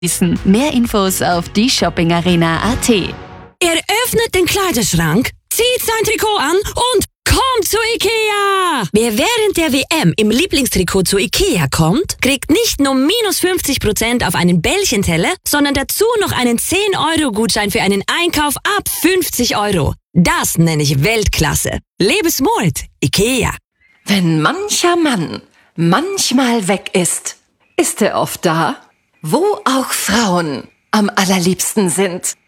Mehr Infos auf dieshoppingarena.at. Er öffnet den Kleiderschrank, zieht sein Trikot an und kommt zu Ikea! Wer während der WM im Lieblingstrikot zu Ikea kommt, kriegt nicht nur minus 50% auf einen Bällchenteller, sondern dazu noch einen 10-Euro-Gutschein für einen Einkauf ab 50 Euro. Das nenne ich Weltklasse. Lebensmut, Ikea. Wenn mancher Mann manchmal weg ist, ist er oft da, wo auch Frauen am allerliebsten sind.